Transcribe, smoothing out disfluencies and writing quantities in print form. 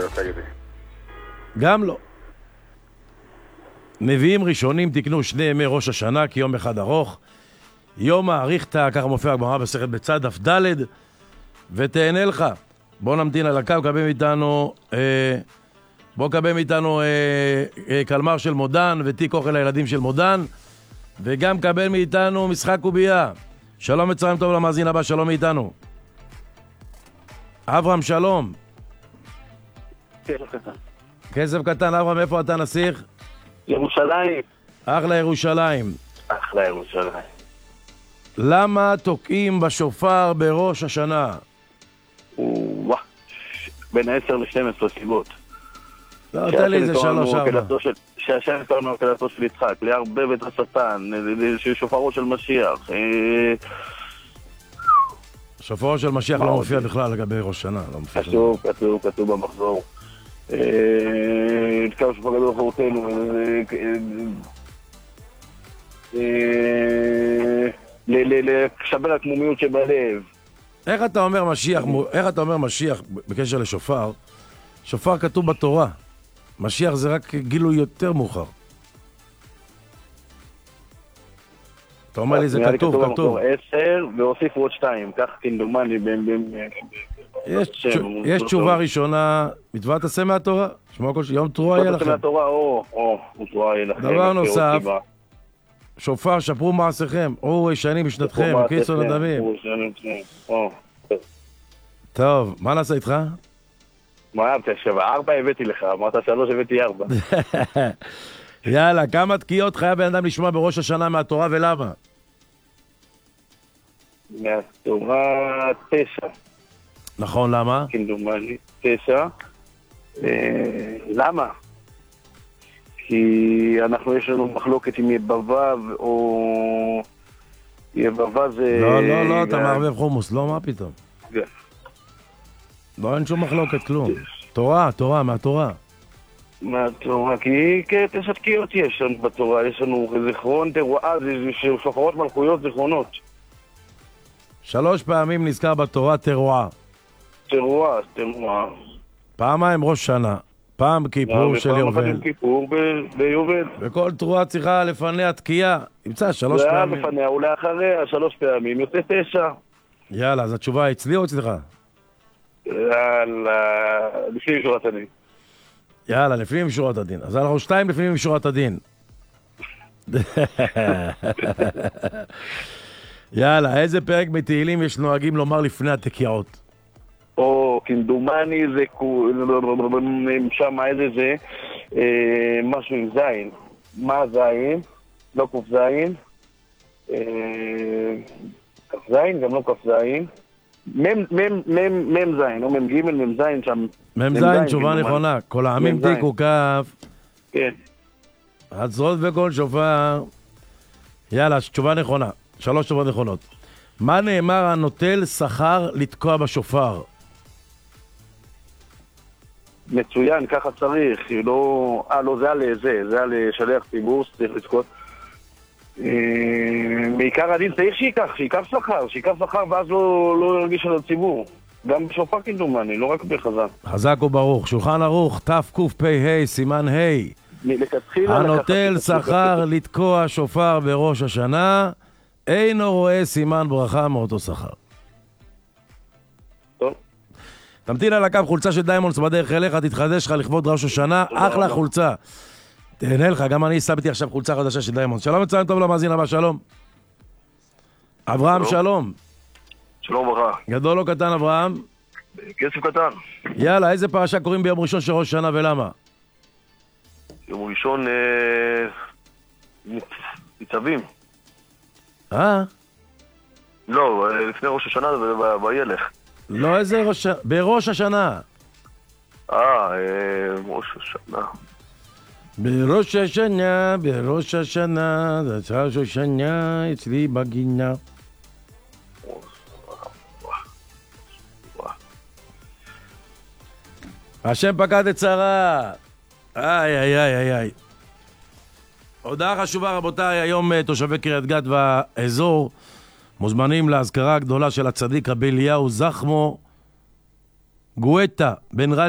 תגידי. גם לא. נביאים ראשונים תקנו 2 ימי ראש השנה כיום אחד ארוך. יום האריכתא, ככה מופיע הגמרא במסכת בצד דף ד', ותהנה לך. בוא נמתין על הקו, קבל מאיתנו קלמר של מודן ותיק אוכל לילדים של מודן, וגם קבל מאיתנו משחק קובייה. שלום וצהריים טוב למאזין הבא, שלום מאיתנו. אברהם, שלום. כסף קטן, אברהם, איפה אתה נסיך? ירושלים. אחלה ירושלים. אחלה ירושלים. למה תוקעים בשופר בראש השנה? בין 10 ל-12 סיבות. לא, תן לי איזה 3-4. שהשם התקרנו הקלטו של יצחק, להרבב את השטן, שופרו של משיח. שופרו של משיח לא מופיע בכלל לגבי ראש השנה. כתוב במחזור. תקרא שופר גדול אחרותנו. לשבר הקמומיות שבלב. איך אתה אומר משיח בקשר לשופר? שופר כתוב בתורה. משיח זה רק גילוי יותר מאוחר. אתה אומר לי זה כתוב. 10 והוסיפו עוד 2. כך כנדומני יש תשובה ראשונה, מצוות עשה מהתורה. יום תרועה יהיה לכם. דבר נוסף, שופר שפרו מעשיכם, אור ישנים בשנתכם, קיצור לדמים. טוב, מה נעשה איתך? מה אהבת? 4 הבאתי לך, אמרת 3 הבאתי 4. יאללה, כמה תקיעות חייב בן אדם לשמוע בראש השנה מהתורה ולמה? מהתורה 9. נכון, למה? כנדומני 9. למה? כי יש לנו מחלוקת עם יבבה או... יבבה זה... לא, אתה מערבב חומוס, לא, מה פתאום? לא, אין שום מחלוקת, כלום. תורה, מהתורה. מהתורה, כי 9 תקיעות יש לנו בתורה, יש לנו זיכרון, תרועה, זה שופרות מלכויות, זיכרונות. 3 פעמים נזכר בתורה תרועה. תרועה. פעמיים ראש שנה. פעם כיפור של יובל. פעם כיפור ביובל. וכל תרועה צריכה לפניה תקיעה. ימצא 3 פעמים. לפניה ולאחריה 3 פעמים, יוצא 9. יאללה, אז התשובה אצלי או אצלך? יאללה, לפנים משורת הדין. יאללה, לפנים משורת הדין. אז אנחנו 2 לפנים משורת הדין. יאללה, איזה פרק בתהילים יש נוהגים לומר לפני התקיעות? כנדומני זה שם איזה זה משהו עם זין. מה זין? לא קוף זין. כף זין, גם לא כף זין. מם זין, או מם ג' מם זין שם. מם זין, תשובה נכונה. כל העמים תיקו כף. כן. עצרות וכל שופר. יאללה, תשובה נכונה. 3 תשובות נכונות. מה נאמר הנוטל שכר לתקוע בשופר? מצוין, ככה צריך. לא, זה על שליח ציבור, צריך לתקוע. בעיקר הדין צריך שיקף שכר, ואז לא ירגיש על הציבור. גם בשופר כנדומני, לא רק בחזן. חזק וברוך. שולחן ערוך, תקפ"ה, סימן ה'. הנוטל שכר לתקוע שופר בראש השנה, אינו רואה סימן ברכה מאותו שכר. טוב. תמתין על הקו, חולצה של דיימונדס בדרך אליך, תתחדש לך לכבוד ראש השנה, אחלה חולצה. תהנה לך, גם אני סבתי עכשיו חולצה חדשה של דיימונדס. שלום וצהריים טוב למאזין הבא, שלום. אברהם, שלום. שלום וברכה. גדול או קטן, אברהם? כסף קטן. יאללה, איזה פרשה קוראים ביום ראשון של ראש שנה ולמה? יום ראשון ניצבים. לא, לפני ראש השנה זה בילך. לא, איזה בראש השנה. ראש השנה. בראש השנה, זה ראש השנה, אצלי בגינה. השם פקד את שרה. איי. הודעה חשובה רבותיי, היום תושבי קריית גת והאזור מוזמנים להזכרה הגדולה של הצדיק רבי אליהו זחמו גואטה בן